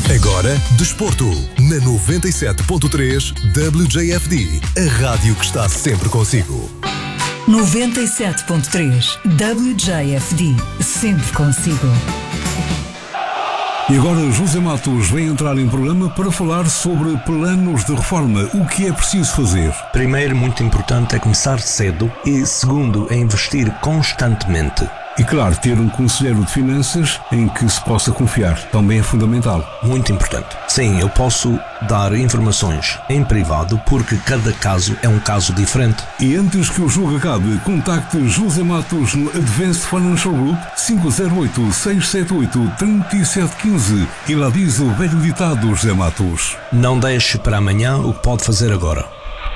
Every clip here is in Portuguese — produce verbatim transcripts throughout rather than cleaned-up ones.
Agora, Desporto, na noventa e sete ponto três W J F D, a rádio que está sempre consigo. noventa e sete ponto três W J F D, sempre consigo. E agora José Matos vem entrar em programa para falar sobre planos de reforma. O que é preciso fazer? Primeiro, muito importante, é começar cedo e, segundo, é investir constantemente. E claro, ter um conselheiro de finanças em que se possa confiar também é fundamental. Muito importante. Sim, eu posso dar informações em privado porque cada caso é um caso diferente. E antes que o jogo acabe, contacte José Matos no Advanced Financial Group cinco zero oito, seis sete oito, três sete um cinco e lá diz o velho ditado, José Matos: não deixe para amanhã o que pode fazer agora.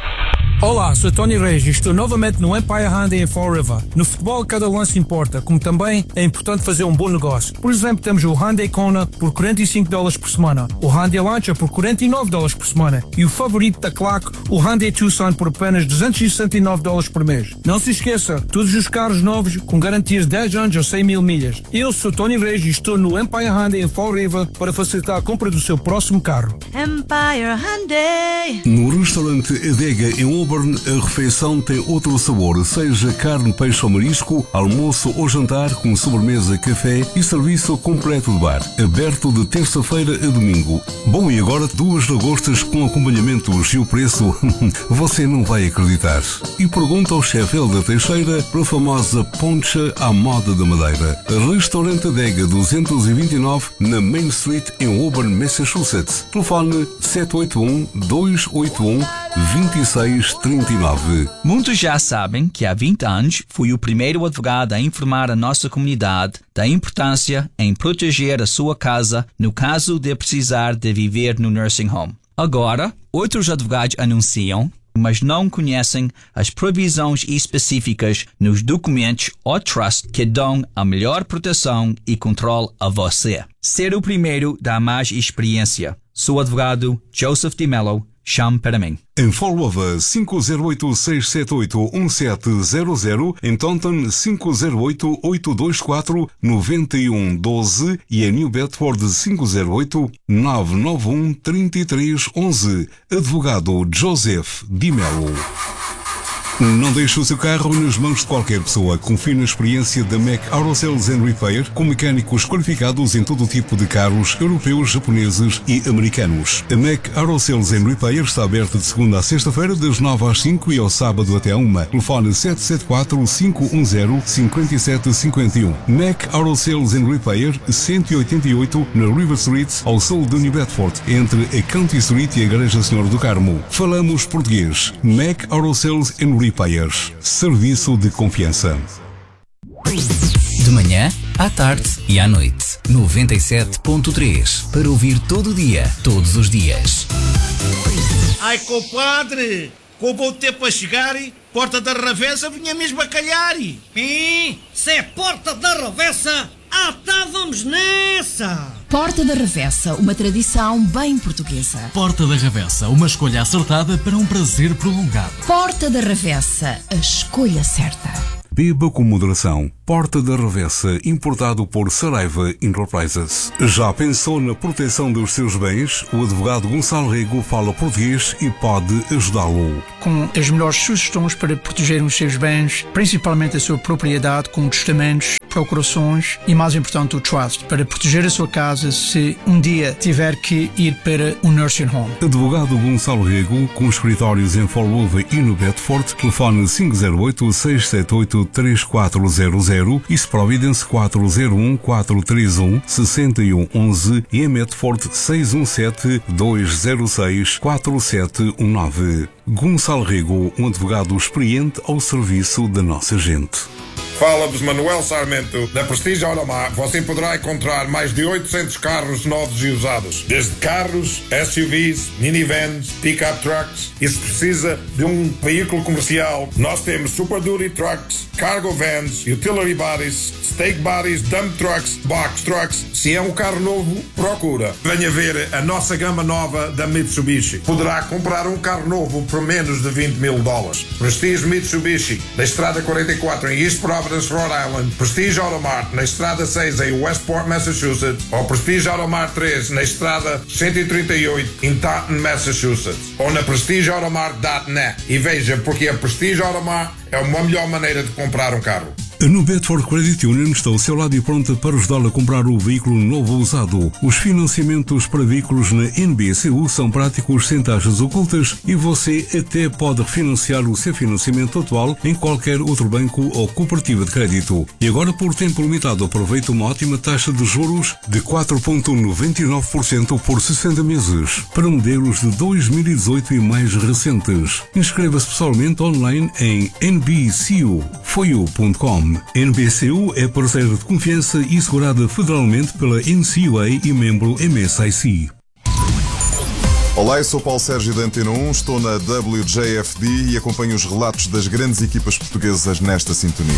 Olá, sou Tony Reis e estou novamente no Empire Hyundai em Fall River. No futebol, cada lance importa, como também é importante fazer um bom negócio. Por exemplo, temos o Hyundai Kona por quarenta e cinco dólares por semana, o Hyundai Lancia por quarenta e nove dólares por semana e o favorito da claque, o Hyundai Tucson por apenas duzentos e sessenta e nove dólares por mês. Não se esqueça, todos os carros novos com garantias de dez anos ou cem mil milhas. Eu sou Tony Reis e estou no Empire Hyundai em Fall River para facilitar a compra do seu próximo carro. Empire Hyundai. No restaurante Adega em a refeição tem outro sabor, seja carne, peixe ou marisco, almoço ou jantar com sobremesa, café e serviço completo de bar. Aberto de terça-feira a domingo. Bom, e agora duas lagostas com acompanhamentos e o preço você não vai acreditar. E pergunta ao chefe Helder Teixeira pela famosa poncha à moda da Madeira. Restaurante Adega duzentos e vinte e nove na Main Street em Auburn, Massachusetts. Telefone sete oito um, dois oito um, dois seis trinta e nove. Muitos já sabem que há vinte anos fui o primeiro advogado a informar a nossa comunidade da importância em proteger a sua casa no caso de precisar de viver no nursing home. Agora, outros advogados anunciam, mas não conhecem as provisões específicas nos documentos ou trust que dão a melhor proteção e controle a você. Ser o primeiro dá mais experiência. Sou advogado Joseph DiMello. Chame para mim. Em Fall River, cinco zero oito, seis sete oito, um sete zero zero. Em Taunton, cinco zero oito, oito dois quatro, nove um um dois. E em New Bedford, cinco zero oito, nove nove um, três três um um. Advogado Joseph DiMello. Não deixe o seu carro nas mãos de qualquer pessoa. Confie na experiência da Mac Auto Sales and Repair, com mecânicos qualificados em todo tipo de carros europeus, japoneses e americanos. A Mac Auto Sales and Repair está aberta de segunda a sexta-feira, das nove às cinco e ao sábado até à uma. Telefone sete sete quatro, cinco um zero, cinco sete cinco um. Mac Auto Sales and Repair, cento e oitenta e oito na River Street, ao sul de New Bedford, entre a County Street e a Igreja Senhor do Carmo. Falamos português. Mac Auto Sales and Repair. Serviço de confiança. De manhã, à tarde e à noite. noventa e sete ponto três. Para ouvir todo o dia, todos os dias. Ai, compadre, como o tempo a chegar, Porta da Ravessa vinha mesmo a calhar. Sim, se é Porta da Ravessa, ah, tá, vamos nessa! Porta da Ravessa, uma tradição bem portuguesa. Porta da Ravessa, uma escolha acertada para um prazer prolongado. Porta da Ravessa, a escolha certa. Beba com moderação. Porta da Ravessa, importado por Saraiva Enterprises. Já pensou na proteção dos seus bens? O advogado Gonçalo Rego fala português e pode ajudá-lo. Com as melhores sugestões para proteger os seus bens, principalmente a sua propriedade, com testamentos, procurações e, mais importante, o trust, para proteger a sua casa se um dia tiver que ir para um nursing home. Advogado Gonçalo Rego, com escritórios em Fall River e no Bedford, telefone cinco zero oito, seis sete oito, três quatro zero zero e Providence quatro zero um, quatro três um, seis um um um e em Medford seis um sete, dois zero seis, quatro sete um nove. Gonçalo Rego, um advogado experiente ao serviço da nossa gente. Fala-vos Manuel Sarmento, da Prestige Automar. Você poderá encontrar mais de oitocentos carros novos e usados. Desde carros, S U Vs, minivans, pick-up trucks. E se precisa de um veículo comercial, nós temos Super Duty Trucks, Cargo Vans, Utility Bodies, Stake Bodies, Dump Trucks, Box Trucks. Se é um carro novo, procura. Venha ver a nossa gama nova da Mitsubishi. Poderá comprar um carro novo por menos de vinte mil dólares. Prestige Mitsubishi, da Estrada quarenta e quatro em East Providence, Providence, Rhode Island, Prestige Automart na Estrada seis em Westport, Massachusetts, ou Prestige Automart três na Estrada cento e trinta e oito em Taunton, Massachusetts, ou na prestige automart ponto net. E veja, porque a Prestige Automart é uma melhor maneira de comprar um carro. A New Bedford Credit Union está ao seu lado e pronta para ajudá-lo a comprar o veículo novo ou usado. Os financiamentos para veículos na N B C U são práticos, sem taxas ocultas, e você até pode refinanciar o seu financiamento atual em qualquer outro banco ou cooperativa de crédito. E agora, por tempo limitado, aproveite uma ótima taxa de juros de quatro vírgula noventa e nove por cento por sessenta meses para modelos de dois mil e dezoito e mais recentes. Inscreva-se pessoalmente online em n b c u foi u ponto com. N B C U é parceira de confiança e segurada federalmente pela N C U A e membro M S I C. Olá, eu sou Paulo Sérgio da Antena um, estou na W J F D e acompanho os relatos das grandes equipas portuguesas nesta sintonia.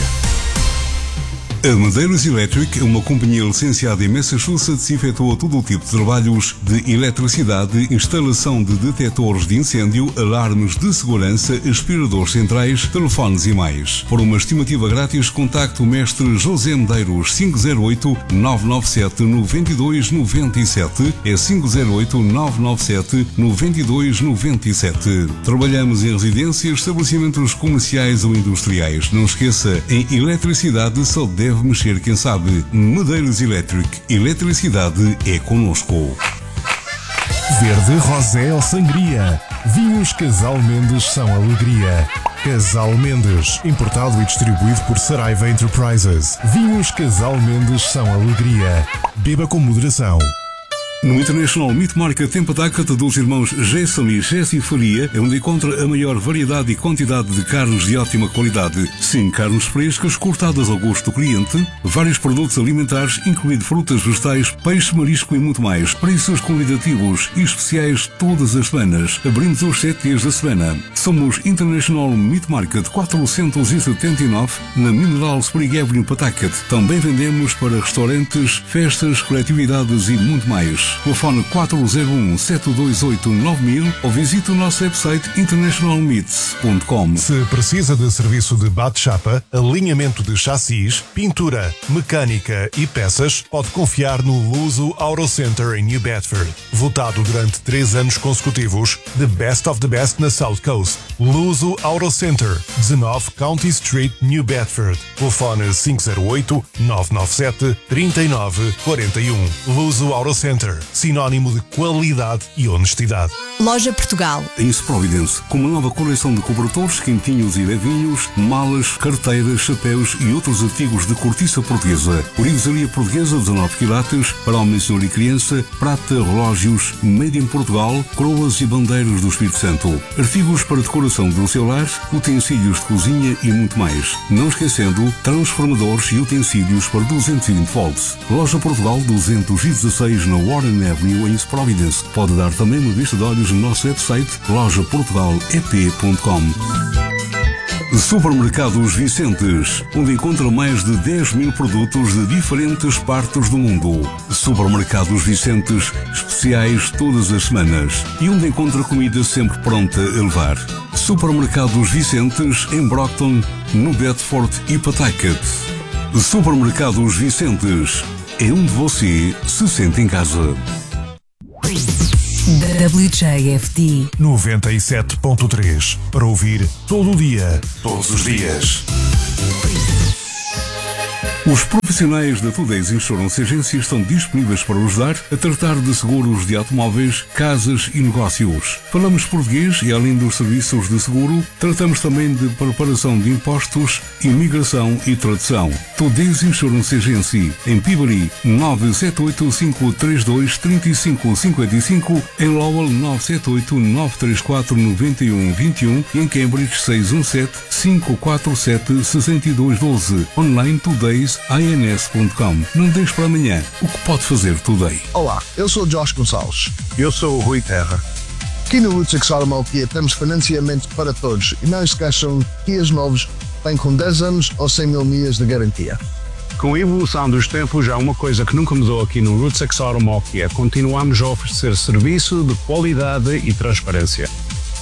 A Madeiras Electric é uma companhia licenciada em Massachusetts e efetua todo o tipo de trabalhos de eletricidade, instalação de detectores de incêndio, alarmes de segurança, aspiradores centrais, telefones e mais. Por uma estimativa grátis, contacte o mestre José Medeiros cinco zero oito, nove nove sete, nove dois nove sete, é cinco zero oito, nove nove sete, nove dois nove sete. Trabalhamos em residências, estabelecimentos comerciais ou industriais. Não esqueça, em eletricidade só deve Deve mexer quem sabe. Madeiras Electric. Eletricidade é connosco. Verde, rosé ou sangria. Vinhos Casal Mendes são alegria. Casal Mendes, importado e distribuído por Saraiva Enterprises. Vinhos Casal Mendes são alegria. Beba com moderação. No International Meat Market em Pawtucket dos irmãos Jason e Jesse Faria é onde encontra a maior variedade e quantidade de carnes de ótima qualidade. Sim, carnes frescas, cortadas ao gosto do cliente, vários produtos alimentares, incluindo frutas, vegetais, peixe, marisco e muito mais. Preços convidativos e especiais todas as semanas. Abrimos os sete dias da semana. Somos International Meat Market quatrocentos e setenta e nove na Mineral Spring Avenue, Pawtucket. Também vendemos para restaurantes, festas, coletividades e muito mais. Telefone quatro zero um, sete dois oito, nove mil ou visite o nosso website international meats ponto com. Se precisa de serviço de bate-chapa, alinhamento de chassis, pintura, mecânica e peças, pode confiar no Luso Auto Center em New Bedford. Votado durante três anos consecutivos, The Best of the Best na South Coast. Luso Auto Center, dezanove County Street, New Bedford. Telefone cinco zero oito, nove nove sete, três nove quatro um. Luso Auto Center, sinónimo de qualidade e honestidade. Loja Portugal. Em East Providence, com uma nova coleção de cobertores, quentinhos e levinhos, malas, carteiras, chapéus e outros artigos de cortiça portuguesa. Orivesaria portuguesa, dezanove quilates, para homem, senhor e criança, prata, relógios, made in Portugal, coroas e bandeiras do Espírito Santo. Artigos para decoração do seu lar, utensílios de cozinha e muito mais. Não esquecendo, transformadores e utensílios para duzentos e vinte volts. Loja Portugal duzentos e dezesseis na Warren Avenue em East Providence. Pode dar também uma vista de olhos no nosso website loja portugal e p ponto com. Supermercados Vicentes, onde encontra mais de dez mil produtos de diferentes partes do mundo. Supermercados Vicentes, especiais todas as semanas e onde encontra comida sempre pronta a levar. Supermercados Vicentes em Brockton, no Bedford e Pawtucket. Supermercados Vicentes, é onde você se sente em casa. W J F D noventa e sete ponto três, para ouvir todo o dia, todos os dias. Os profissionais da Today's Insurance Agency estão disponíveis para ajudar a tratar de seguros de automóveis, casas e negócios. Falamos português e, além dos serviços de seguro, tratamos também de preparação de impostos, imigração e tradução. Today's Insurance Agency, em Peabody, nove sete oito, cinco três dois, três cinco cinco cinco, em Lowell, nove sete oito, nove três quatro, nove um dois um e em Cambridge, seis um sete, cinco quatro sete, seis dois um dois. Online Today's I N S ponto com. Não deixe para amanhã o que pode fazer Today. Olá, eu sou Josh Gonçalves. Eu sou o Rui Terra. Aqui no Route seis Automall Kia temos financiamento para todos e não esqueçam que Kias novos vêm com dez anos ou cem mil milhas de garantia. Com a evolução dos tempos, há uma coisa que nunca mudou aqui no Route seis Automall Kia. Continuamos a oferecer serviço de qualidade e transparência.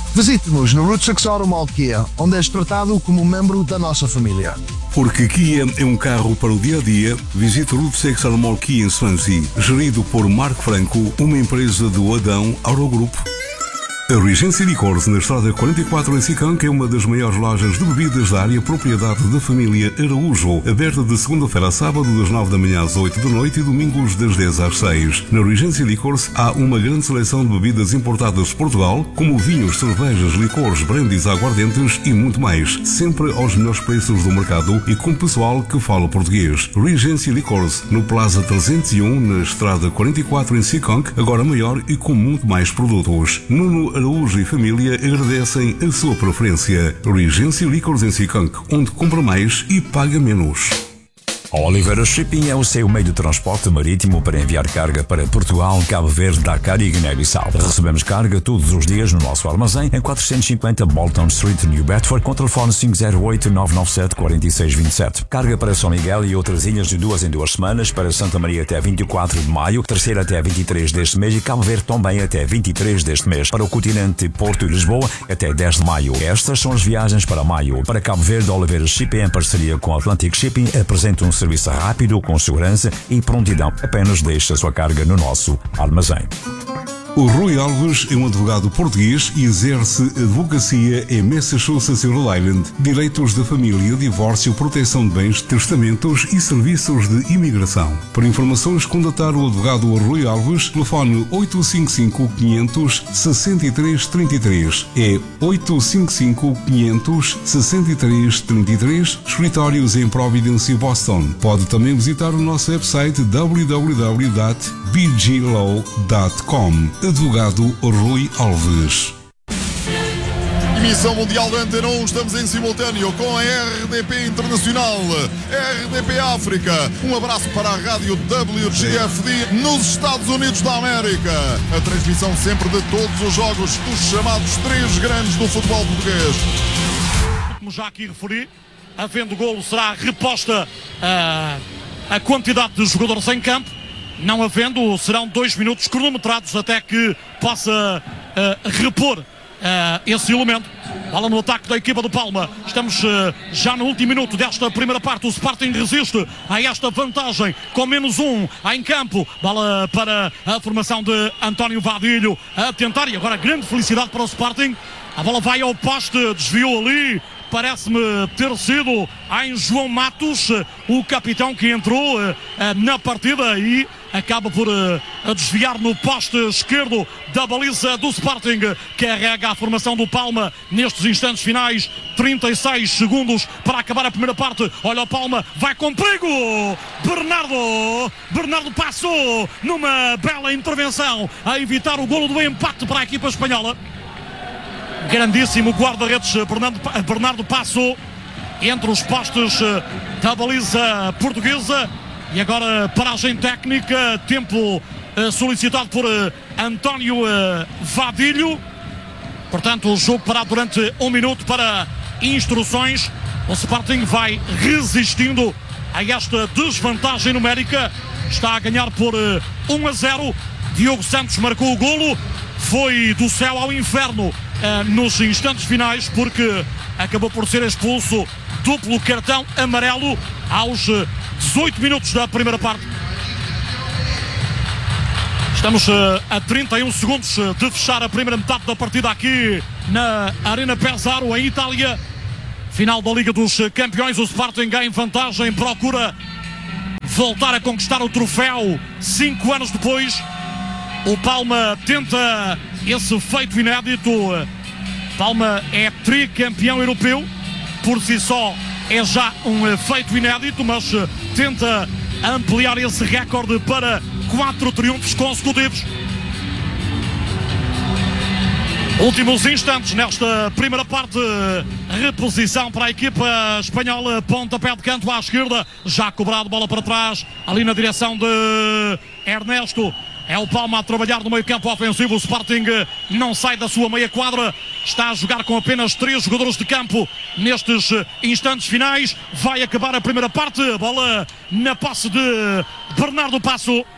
Visite-nos no Route seis Automall Kia, onde és tratado como um membro da nossa família. Porque Kia é um carro para o dia-a-dia, visite o Route seis Automall Kia em Swansea, gerido por Marco Franco, uma empresa do Adão Aurogrupo. A Regency Licores, na Estrada quarenta e quatro em Sicão, que é uma das maiores lojas de bebidas da área, propriedade da família Araújo, aberta de segunda-feira a sábado, das nove da manhã às oito da noite e domingos das dez às seis. Na Regency Licores há uma grande seleção de bebidas importadas de Portugal, como vinhos, cervejas, licores, brandies, aguardentes e muito mais, sempre aos melhores preços do mercado e com pessoal que fala português. Regency Licores, no Plaza trezentos e um, na Estrada quarenta e quatro em Sicão, agora maior e com muito mais produtos. Nuno Araújo e família agradecem a sua preferência. Regency Licores em Sicão, onde compra mais e paga menos. A Oliveira Shipping é o seu meio de transporte marítimo para enviar carga para Portugal, Cabo Verde, Dakar e Guiné-Bissau. Recebemos carga todos os dias no nosso armazém em quatrocentos e cinquenta Bolton Street, New Bedford, com telefone cinco zero oito, nove nove sete, quatro seis dois sete. Carga para São Miguel e outras ilhas de duas em duas semanas, para Santa Maria até vinte e quatro de maio, Terceira até vinte e três deste mês e Cabo Verde também até vinte e três deste mês. Para o continente, Porto e Lisboa até dez de maio. Estas são as viagens para maio. Para Cabo Verde, a Oliveira Shipping, em parceria com a Atlantic Shipping, apresenta um serviço rápido, com segurança e prontidão. Apenas deixe a sua carga no nosso armazém. O Rui Alves é um advogado português e exerce advocacia em Massachusetts e Rhode Island, direitos da família, divórcio, proteção de bens, testamentos e serviços de imigração. Para informações, contatar o advogado Rui Alves, telefone oito cinco cinco, quinhentos, sessenta e três trinta e três. É oito cinco cinco, quinhentos, sessenta e três trinta e três, escritórios em Providence e Boston. Pode também visitar o nosso website w w w ponto b g law ponto com. Advogado Rui Alves. Emissão Mundial da Antena um, estamos em simultâneo com a R D P Internacional, R D P África. Um abraço para a rádio W G F D nos Estados Unidos da América. A transmissão sempre de todos os jogos dos chamados três grandes do futebol português. Como já aqui referi, havendo golo será reposta a, a quantidade de jogadores em campo. Não havendo, serão dois minutos cronometrados até que possa uh, repor uh, esse elemento. Bola no ataque da equipa do Palma. Estamos uh, já no último minuto desta primeira parte. O Sporting resiste a esta vantagem com menos um em campo. Bola para a formação de António Vadilho a tentar, e agora grande felicidade para o Sporting. A bola vai ao poste, desviou ali. Parece-me ter sido em João Matos, o capitão que entrou uh, na partida e acaba por uh, desviar no poste esquerdo da baliza do Sporting. Carrega a formação do Palma nestes instantes finais. trinta e seis segundos para acabar a primeira parte. Olha o Palma, vai com perigo. Bernardo, Bernardo passou numa bela intervenção a evitar o golo do empate para a equipa espanhola. Grandíssimo guarda-redes Bernardo, Bernardo passou entre os postes da baliza portuguesa. E agora paragem técnica, tempo solicitado por António Vadilho. Portanto, o jogo parado durante um minuto para instruções. O Sporting vai resistindo a esta desvantagem numérica. Está a ganhar por um a zero. Diogo Santos marcou o golo. Foi do céu ao inferno Uh, nos instantes finais, porque acabou por ser expulso, duplo cartão amarelo aos uh, dezoito minutos da primeira parte. Estamos uh, a trinta e um segundos uh, de fechar a primeira metade da partida aqui na Arena Pesaro, em Itália. Final da Liga dos Campeões. O Sporting em vantagem, procura voltar a conquistar o troféu cinco anos depois. O Palma tenta esse feito inédito. Palma é tricampeão europeu, por si só é já um feito inédito, mas tenta ampliar esse recorde para quatro triunfos consecutivos. Últimos instantes nesta primeira parte, reposição para a equipa espanhola, pontapé de canto à esquerda, já cobrado, bola para trás, ali na direção de Ernesto. É o Palma a trabalhar no meio campo ofensivo. O Sporting não sai da sua meia quadra. Está a jogar com apenas três jogadores de campo nestes instantes finais. Vai acabar a primeira parte. Bola na posse de Bernardo Passo.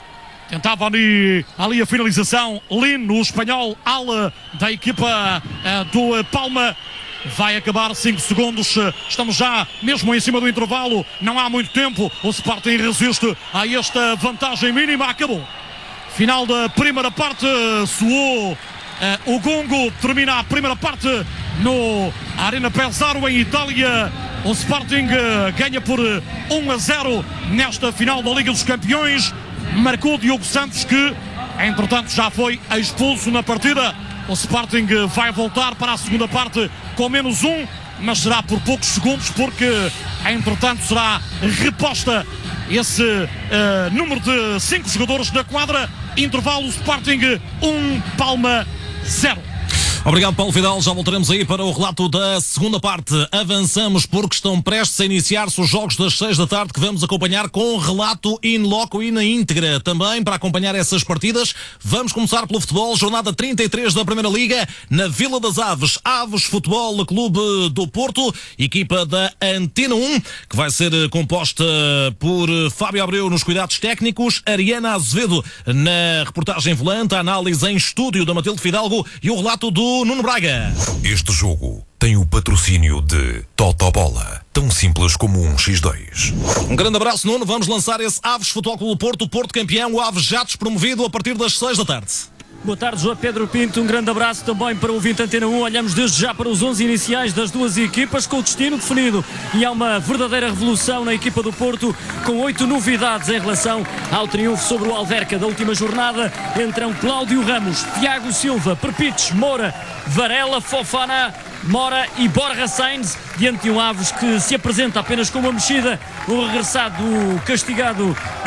Tentava ali, ali a finalização. Lino, o espanhol, ala da equipa uh, do Palma. Vai acabar cinco segundos. Estamos já mesmo em cima do intervalo. Não há muito tempo. O Sporting resiste a esta vantagem mínima. Acabou. Final da primeira parte. Soou uh, o gongo. Termina a primeira parte no Arena Pesaro, em Itália. O Sporting uh, ganha por um a zero nesta final da Liga dos Campeões. Marcou Diogo Santos, que entretanto já foi expulso na partida. O Sporting vai voltar para a segunda parte com menos um, mas será por poucos segundos, porque entretanto será reposta esse uh, número de cinco jogadores na quadra. Intervalo, Sporting um, Palma zero. Obrigado, Paulo Vidal. Já voltaremos aí para o relato da segunda parte. Avançamos porque estão prestes a iniciar-se os jogos das seis da tarde, que vamos acompanhar com relato in loco e na íntegra. Também para acompanhar essas partidas, vamos começar pelo futebol. Jornada trinta e três da Primeira Liga, na Vila das Aves. Aves Futebol Clube do Porto, equipa da Antena um, que vai ser composta por Fábio Abreu nos cuidados técnicos, Ariana Azevedo na reportagem volante, a análise em estúdio da Matilde Fidalgo e o relato do Nuno Braga. Este jogo tem o patrocínio de Totobola, tão simples como um xis dois. Um grande abraço, Nuno. Vamos lançar esse Aves Futebol Clube do Porto, o Porto campeão, o Aves já despromovido a partir das seis da tarde. Boa tarde, João Pedro Pinto. Um grande abraço também para o ouvinte Antena um. Olhamos desde já para os onze iniciais das duas equipas, com o destino definido. E há uma verdadeira revolução na equipa do Porto, com oito novidades em relação ao triunfo sobre o Alverca da última jornada. Entram Cláudio Ramos, Tiago Silva, Perpites, Moura, Varela, Fofana, Mora e Borja Sainz, diante de um Aves que se apresenta apenas com uma mexida. O regressado castigado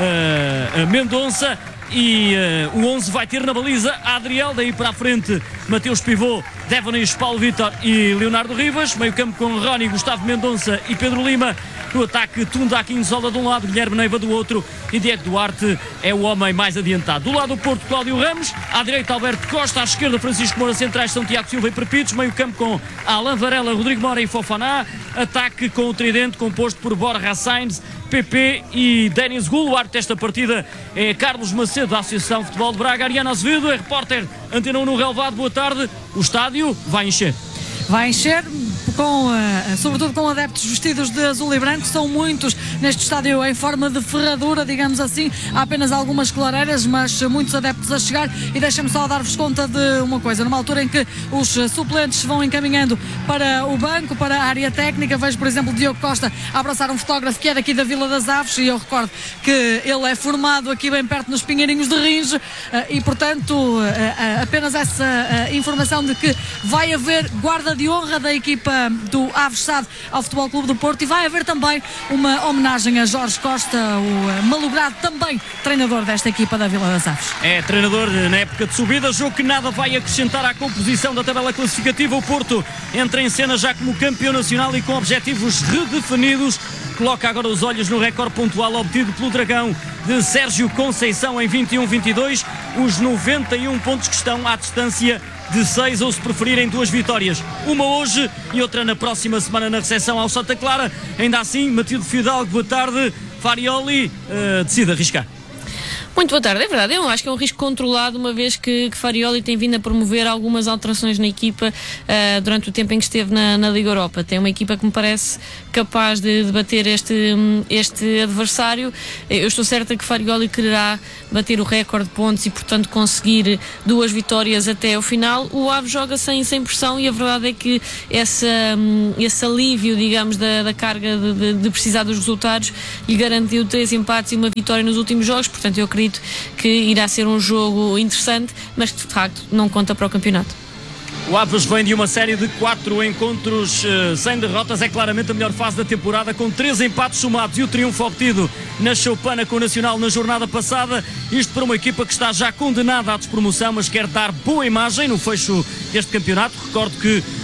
uh, Mendonça. E uh, o onze vai ter na baliza Adriel, daí para a frente Mateus Pivô, Devanis, Paulo Vitor e Leonardo Rivas. Meio campo com Rony, Gustavo Mendonça e Pedro Lima. No ataque, Tunda Aquinzola de um lado, Guilherme Neiva do outro, e Diego Duarte é o homem mais adiantado. Do lado do Porto, Cláudio Ramos, à direita Alberto Costa, à esquerda Francisco Moura, centrais são Tiago Silva e Perpitos. Meio campo com Alain Varela, Rodrigo Mora e Fofaná. Ataque com o tridente composto por Borja Sainz, P P e Denis Gul. O árbitro desta partida é Carlos Macedo, da Associação de Futebol de Braga. Ariana Azevedo é repórter Antena um no relevado. Boa tarde. O estádio vai encher. Vai encher, com, uh, sobretudo com adeptos vestidos de azul e branco. São muitos neste estádio em forma de ferradura, digamos assim. Há apenas algumas clareiras, mas muitos adeptos a chegar. E deixem-me só dar-vos conta de uma coisa. Numa altura em que os suplentes vão encaminhando para o banco, para a área técnica, vejo, por exemplo, Diogo Costa a abraçar um fotógrafo que é daqui da Vila das Aves, e eu recordo que ele é formado aqui bem perto nos Pinheirinhos de Ringe, uh, e portanto uh, uh, apenas essa uh, informação de que vai haver guarda de honra da equipa do Aves S A D ao Futebol Clube do Porto, e vai haver também uma homenagem a Jorge Costa, o malogrado também treinador desta equipa da Vila das Aves. É treinador na época de subida, jogo que nada vai acrescentar à composição da tabela classificativa. O Porto entra em cena já como campeão nacional e com objetivos redefinidos. Coloca agora os olhos no recorde pontual obtido pelo Dragão de Sérgio Conceição em vinte e um vinte e dois, os noventa e um pontos que estão à distância de seis, ou se preferirem duas vitórias, uma hoje e outra na próxima semana na recepção ao Santa Clara. Ainda assim, Matilde Fidalgo, boa tarde. Farioli uh, decide arriscar. Muito boa tarde, é verdade, eu acho que é um risco controlado, uma vez que, que Farioli tem vindo a promover algumas alterações na equipa uh, durante o tempo em que esteve na, na Liga Europa. Tem uma equipa que me parece capaz de, de bater este, este adversário. Eu estou certa que Farioli quererá bater o recorde de pontos e, portanto, conseguir duas vitórias até ao final. O Aves joga sem, sem pressão, e a verdade é que essa, esse alívio, digamos, da, da carga de, de, de precisar dos resultados lhe garantiu três empates e uma vitória nos últimos jogos. Portanto, eu acredito que irá ser um jogo interessante, mas que de facto não conta para o campeonato. O Aves vem de uma série de quatro encontros uh, sem derrotas. É claramente a melhor fase da temporada, com três empates somados e o triunfo obtido na Choupana com o Nacional na jornada passada. Isto para uma equipa que está já condenada à despromoção, mas quer dar boa imagem no fecho deste campeonato. Recordo que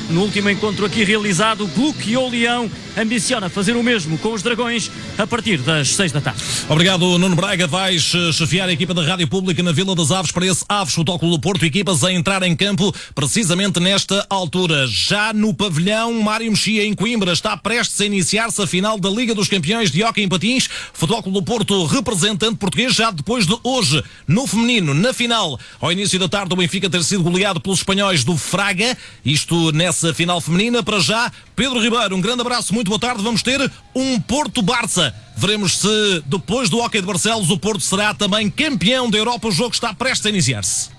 No último encontro aqui realizado, bloqueou o Leão, ambiciona fazer o mesmo com os Dragões a partir das seis da tarde. Obrigado, Nuno Braga. Vais chefiar a equipa da Rádio Pública na Vila das Aves para esse Aves Futebol Clube do Porto, equipas a entrar em campo precisamente nesta altura. Já no pavilhão Mário Mexia, em Coimbra, está prestes a iniciar-se a final da Liga dos Campeões de Hóquei em Patins. Futebol Clube do Porto, representante português, já depois de hoje, no feminino, na final, ao início da tarde, o Benfica ter sido goleado pelos espanhóis do Fraga, isto nessa final feminina. Para já, Pedro Ribeiro, um grande abraço, muito boa tarde. Vamos ter um Porto-Barça. Veremos se depois do Hóquei de Barcelos o Porto será também campeão da Europa. O jogo está prestes a iniciar-se.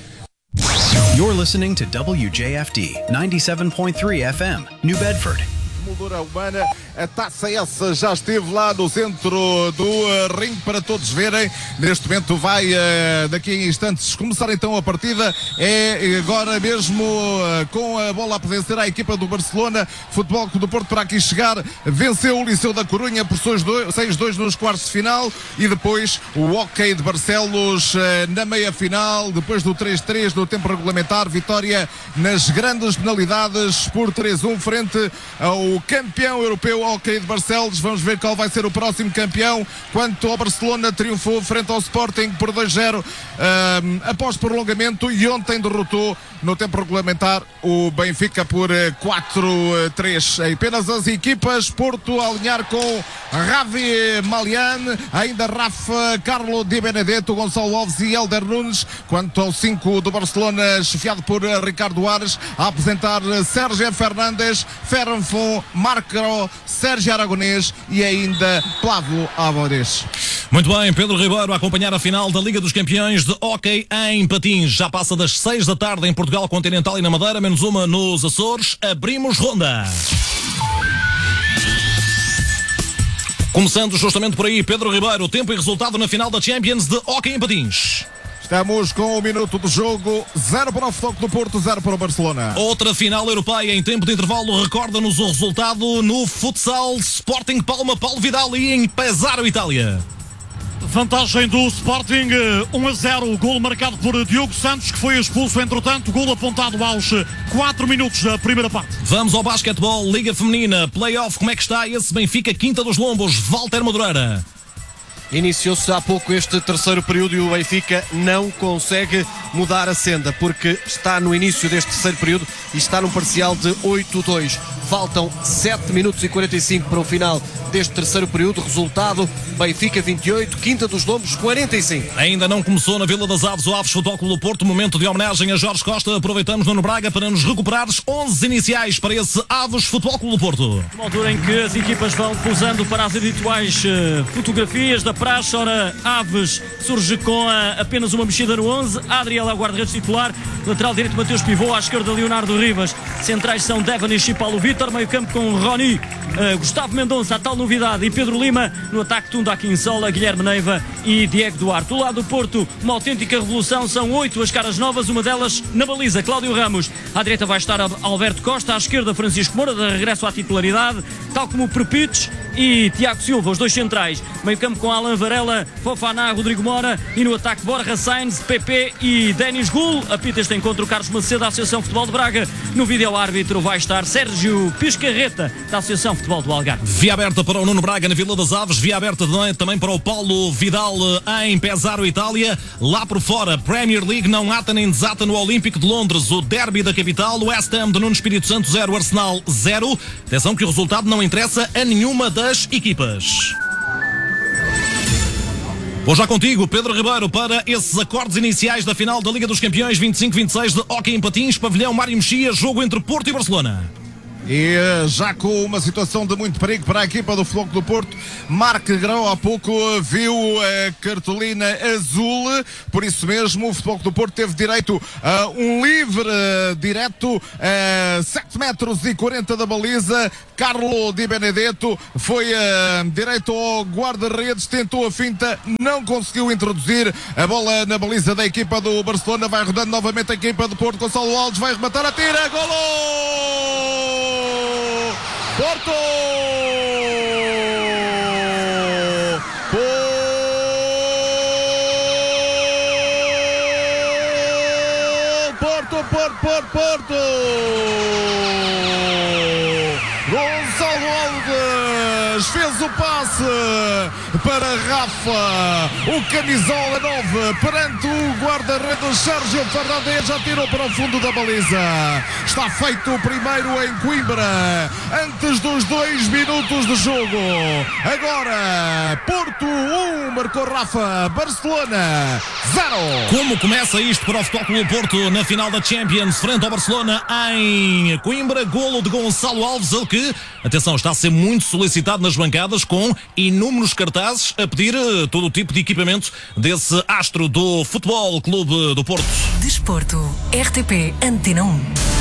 You're listening to W J F D ninety-seven point three F M, New Bedford. Moldura humana, a taça essa já esteve lá no centro do uh, ringue para todos verem. Neste momento vai uh, daqui a instantes começar então a partida. É agora mesmo uh, com a bola a pertencer à equipa do Barcelona. Futebol Clube do Porto para aqui chegar. Venceu o Liceu da Corunha por seis dois nos quartos de final e depois o Hóquei de Barcelos uh, na meia final. Depois do três três no tempo regulamentar, vitória nas grandes penalidades por três um frente ao campeão europeu Hóquei de Barcelos. Vamos ver qual vai ser o próximo campeão. Quanto ao Barcelona, triunfou frente ao Sporting por dois zero um, após prolongamento e ontem derrotou no tempo regulamentar o Benfica por quatro três. Apenas as equipas, Porto a alinhar com Javi Malian, ainda Rafa, Carlo Di Benedetto, Gonçalo Alves e Helder Nunes. Quanto ao cinco do Barcelona, chefiado por Ricardo Ares, a apresentar Sérgio Fernandes, Ferran Fon, Marco, Sérgio Aragonês e ainda Pablo Álvares. Muito bem, Pedro Ribeiro a acompanhar a final da Liga dos Campeões de Hóquei em Patins. Já passa das seis da tarde em Portugal Continental e na Madeira, menos uma nos Açores. Abrimos ronda. Começando justamente por aí, Pedro Ribeiro, tempo e resultado na final da Champions de Hóquei em Patins. Estamos com o minuto do jogo, zero para o Futebol do Porto, zero para o Barcelona. Outra final europeia em tempo de intervalo, recorda-nos o resultado no futsal Sporting Palma, Paulo Vidal e em Pesaro, Itália. Vantagem do Sporting, um a zero, o golo marcado por Diogo Santos, que foi expulso, entretanto, golo apontado aos quatro minutos da primeira parte. Vamos ao basquetebol, Liga Feminina, play-off, como é que está esse Benfica Quinta dos Lombos, Walter Madureira? Iniciou-se há pouco este terceiro período e o Benfica não consegue mudar a senda, porque está no início deste terceiro período e está num parcial de oito a dois. Faltam sete minutos e quarenta e cinco para o final deste terceiro período. Resultado, Benfica vinte e oito, Quinta dos Lombos quarenta e cinco. Ainda não começou na Vila das Aves o Aves Futebol Clube do Porto, momento de homenagem a Jorge Costa. Aproveitamos, Nuno Braga, para nos recuperares onze iniciais para esse Aves Futebol Clube do Porto. Uma altura em que as equipas vão posando para as habituais uh, fotografias da praxe. Ora, Aves surge com a, apenas uma mexida no onze. Adriel é o guarda-redes titular, lateral direito Mateus Pivô, à esquerda Leonardo Rivas, centrais são Devanish e Paulo Vitor, meio campo com Roni, uh, Gustavo Mendonça, a tal novidade, e Pedro Lima, no ataque Tunda Akinsola, Guilherme Neiva e Diego Duarte. Do lado do Porto, uma autêntica revolução, são oito as caras novas, uma delas na baliza, Cláudio Ramos. À direita vai estar Alberto Costa, à esquerda Francisco Moura, de regresso à titularidade, tal como Perpites e Tiago Silva, os dois centrais, meio campo com Alan Varela, Fofana, Rodrigo Mora, e no ataque Borja Sainz, Pepe e Denis Gul. Apita este encontro Carlos Macedo, da Associação Futebol de Braga. No vídeo árbitro vai estar Sérgio Piscarreta, da Associação Futebol do Algarve. Via aberta para o Nuno Braga na Vila das Aves, via aberta também para o Paulo Vidal em Pesaro, Itália. Lá por fora, Premier League, não ata nem desata no Olímpico de Londres, o derby da capital, o West Ham de Nuno Espírito Santo zero, Arsenal zero. Atenção que o resultado não interessa a nenhuma das equipas. Vou já contigo, Pedro Ribeiro, para esses acordes iniciais da final da Liga dos Campeões vinte e cinco vinte e seis de Hóquei em Patins, pavilhão Mário Mexia, jogo entre Porto e Barcelona. E já com uma situação de muito perigo para a equipa do Futebol do Porto. Marc Grau há pouco viu a cartolina azul, por isso mesmo o Futebol do Porto teve direito a um livre direto a sete metros e quarenta da baliza. Carlo Di Benedetto foi uh, direito ao guarda-redes, tentou a finta, não conseguiu introduzir a bola na baliza da equipa do Barcelona. Vai rodando novamente a equipa do Porto, Gonçalo Alves vai rematar, atira, golo! Porto! Porto, Porto, Porto, Porto! Gonçalo Alves fez o passe para Rafa, o camisola nove, perante o guarda-redes Sérgio Fernandes, já tirou para o fundo da baliza. Está feito o primeiro em Coimbra, antes dos dois minutos de jogo. Agora, Porto um, marcou Rafa, Barcelona zero. Como começa isto para o Futebol Clube Porto na final da Champions, frente ao Barcelona em Coimbra? Golo de Gonçalo Alves, ele que, atenção, está a ser muito solicitado nas bancadas, com inúmeros cartazes a pedir todo o tipo de equipamento desse astro do Futebol Clube do Porto. Desporto, R T P Antena um.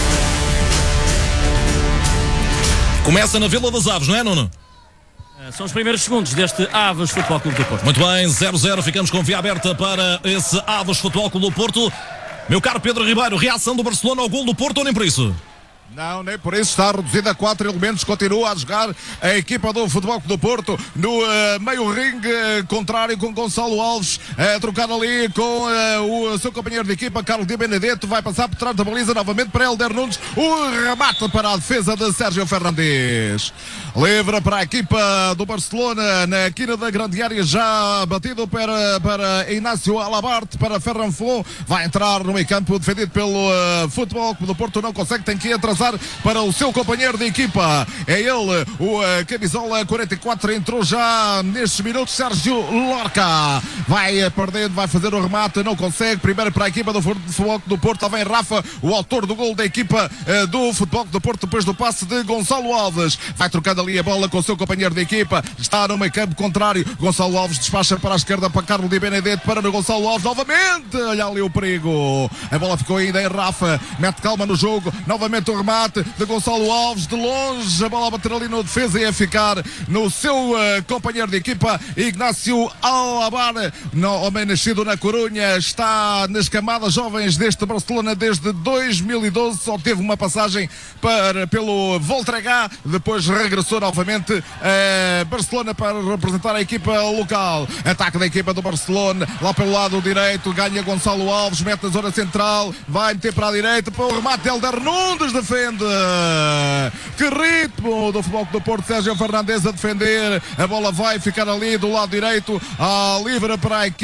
Começa na Vila das Aves, não é, Nuno? São os primeiros segundos deste Aves Futebol Clube do Porto. Muito bem, zero zero, ficamos com via aberta para esse Aves Futebol Clube do Porto. Meu caro Pedro Ribeiro, reação do Barcelona ao gol do Porto ou nem por isso? Não, nem por isso, está reduzida a quatro elementos, continua a jogar a equipa do Futebol Clube do Porto no uh, meio ringue, uh, contrário, com Gonçalo Alves a uh, trocar ali com uh, o seu companheiro de equipa, Carlos Di Benedetto, vai passar por trás da baliza novamente para Helder Nunes, o remate para a defesa de Sérgio Fernandes. Livre para a equipa do Barcelona na quina da grande área, já batido para, para Inácio Alabarte, para Ferran Flon, vai entrar no meio campo defendido pelo uh, Futebol Clube do Porto, não consegue, tem que atrasar para o seu companheiro de equipa. É ele, o uh, camisola quarenta e quatro, entrou já nestes minutos, Sérgio Lorca. Vai uh, perdendo, vai fazer o remate, não consegue. Primeiro para a equipa do Futebol do Porto, lá vem Rafa, o autor do gol da equipa uh, do Futebol do Porto, depois do passe de Gonçalo Alves. Vai trocando ali a bola com o seu companheiro de equipa, está no meio campo contrário. Gonçalo Alves despacha para a esquerda para Carlos Di Benedetto, para no Gonçalo Alves novamente. Olha ali o perigo. A bola ficou ainda em Rafa, mete calma no jogo, novamente o remate de Gonçalo Alves, de longe, a bola a bater ali no defesa e a ficar no seu uh, companheiro de equipa, Ignácio Alabar, no, homem nascido na Corunha, está nas camadas jovens deste Barcelona desde dois mil e doze, só teve uma passagem para, pelo Voltregá, depois regressou novamente a Barcelona para representar a equipa local. Ataque da equipa do Barcelona, lá pelo lado direito, ganha Gonçalo Alves, mete na zona central, vai meter para a direita, para o remate de Helder Nunes, defende. Que ritmo do Futebol do Porto, Sérgio Fernandes a defender, a bola vai ficar ali do lado direito, a livre para a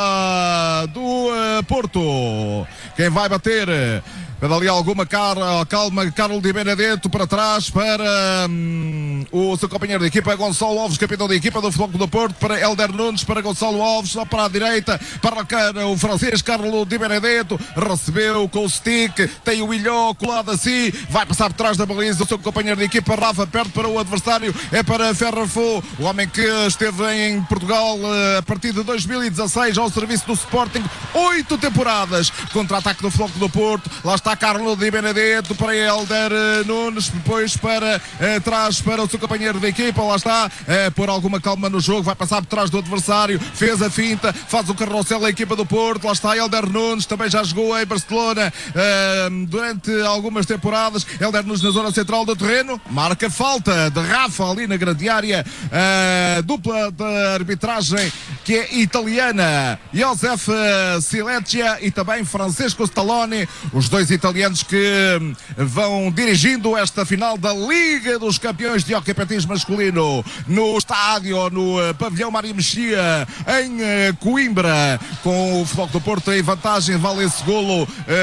equipa do uh, Porto. Quem vai bater? Pede ali alguma cara, calma, Carlos Di Benedetto para trás para hum, o seu companheiro de equipa, Gonçalo Alves, capitão da equipa do Futebol do Porto, para Helder Nunes, para Gonçalo Alves, lá para a direita, para o francês Carlos Di Benedetto, recebeu com o stick, tem o Ilhó colado assim, vai passar por trás da baliza, o seu companheiro de equipa, Rafa, perde para o adversário, é para Ferran Flon, o homem que esteve em Portugal a partir de dois mil e dezasseis ao serviço do Sporting, oito temporadas, contra-ataque do Futebol do Porto, lá está Carlos Di Benedetto para Helder Nunes, depois para eh, trás para o seu companheiro de equipa, lá está, eh, por alguma calma no jogo, vai passar por trás do adversário, fez a finta, faz o carrossel a equipa do Porto, lá está Helder Nunes, também já jogou em Barcelona eh, durante algumas temporadas. Helder Nunes na zona central do terreno, marca falta de Rafa ali na grande área, eh, dupla de arbitragem que é italiana, Josef Sileccia e também Francesco Stallone, os dois italianos que vão dirigindo esta final da Liga dos Campeões de Hóquei Patins masculino no estádio, no pavilhão Mário Mexia em Coimbra, com o Futebol do Porto em vantagem. Vale esse golo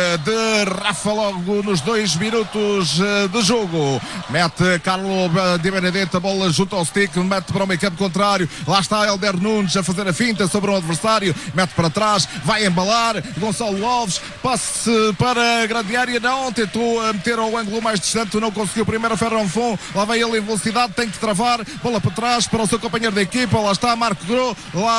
de Rafa logo nos dois minutos de jogo, mete Carlos Di Benedetto a bola junto ao stick, mete para o meio campo contrário, lá está Helder Nunes a fazer a finta sobre um adversário, mete para trás, vai embalar Gonçalo Alves, passe para a grande área, não, tentou meter ao ângulo mais distante, não conseguiu. Primeiro Ferran Flon, lá vai ele em velocidade, tem que travar, bola para trás para o seu companheiro da equipa, lá está Marco Gro,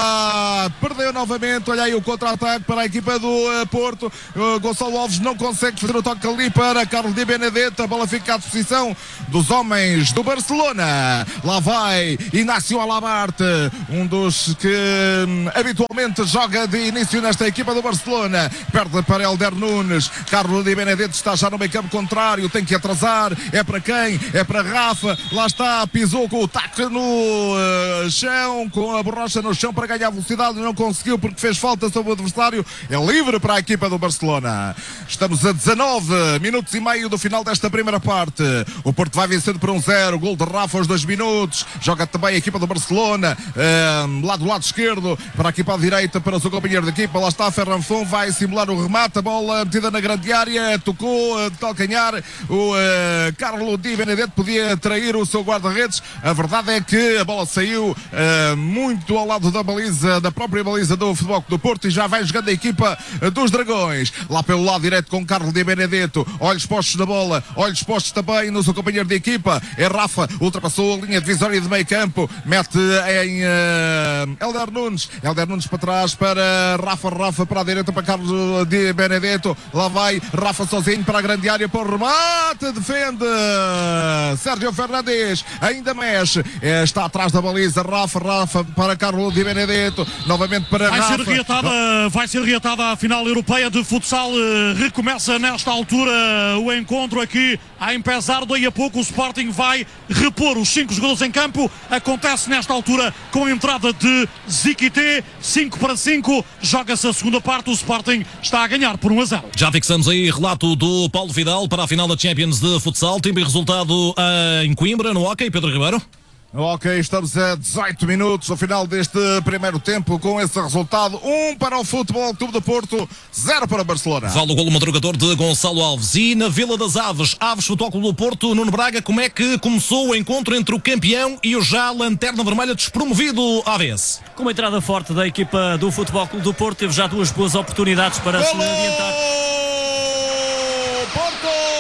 lá perdeu novamente, olha aí o contra-ataque para a equipa do uh, Porto, uh, Gonçalo Alves não consegue fazer o toque ali para Carlos Di Benedetto, a bola fica à disposição dos homens do Barcelona, lá vai Inácio Alabarte, um dos que habitualmente joga de início nesta equipa do Barcelona. Perde para Helder Nunes. Carlos Di Benedetto está já no meio campo contrário, tem que atrasar. É para quem? É para Rafa. Lá está, pisou com o taco no uh, chão, com a borracha no chão para ganhar velocidade. Não conseguiu porque fez falta sobre o adversário. É livre para a equipa do Barcelona. Estamos a dezanove minutos e meio do final desta primeira parte. O Porto vai vencendo por um zero. Gol de Rafa aos dois minutos. Joga também a equipa do Barcelona. Uh, lá do lado esquerdo, para a equipa direita, para o seu companheiro de equipa. Lá está Ferran Fon, vai simular o remate. A bola metida na grande área. Tocou uh, de calcanhar. O uh, Carlos Di Benedetto podia trair o seu guarda-redes. A verdade é que a bola saiu uh, muito ao lado da baliza, da própria baliza do Futebol Clube do Porto, e já vai jogando a equipa dos Dragões. Lá pelo lado direito com Carlos Di Benedetto. Olhos postos na bola. Olhos postos também no seu companheiro de equipa. É Rafa. Ultrapassou a linha divisória de meio campo. Mete em uh, Helder Nunes. Helder Nunes para trás para Rafa. Rafa para a direita para Carlos Di Benedetto. Lá vai Rafa sozinho para a grande área para o remate. Defende Sérgio Fernandes. Ainda mexe. É, está atrás da baliza. Rafa. Rafa para Carlos Di Benedetto. Novamente para vai Rafa. Ser reatada, vai ser reatada a final europeia de futsal. Recomeça nesta altura o encontro aqui em Pesaro. Daí a pouco o Sporting vai repor os cinco jogadores em campo. Acontece nesta altura com a entrada de Ziquité. cinco para cinco. Joga-se a segunda parte. O Sporting está a ganhar por um a zero. Já fixamos aí relato do Paulo Vidal para a final da Champions de futsal. Tempo e resultado uh, em Coimbra, no hockey. Pedro Ribeiro. Ok, estamos a dezoito minutos ao final deste primeiro tempo, com esse resultado: um para o Futebol Clube do Porto, zero para o Barcelona. Vale o golo madrugador de Gonçalo Alves. E na Vila das Aves, Aves Futebol Clube do Porto, Nuno Braga, como é que começou o encontro entre o campeão e o já lanterna vermelha despromovido A V S? Com uma entrada forte da equipa do Futebol Clube do Porto, teve já duas boas oportunidades para se adiantar. Porto!